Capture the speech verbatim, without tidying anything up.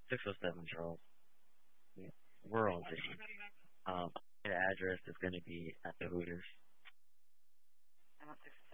six oh seven Charles. Yeah. We're all different. Um, the address is going to be at the Hooters. I'm at six